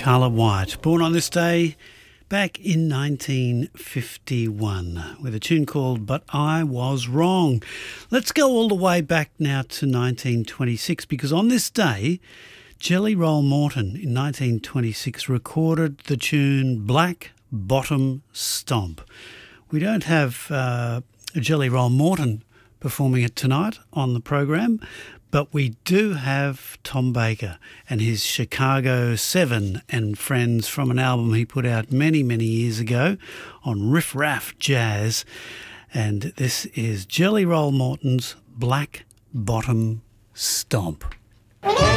Carla White, born on this day back in 1951 with a tune called But I Was Wrong. Let's go all the way back now to 1926 because on this day, Jelly Roll Morton in 1926 recorded the tune Black Bottom Stomp. We don't have Jelly Roll Morton performing it tonight on the program, but we do have Tom Baker and his Chicago 7 and Friends from an album he put out many, many years ago on Riff Raff Jazz. And this is Jelly Roll Morton's Black Bottom Stomp.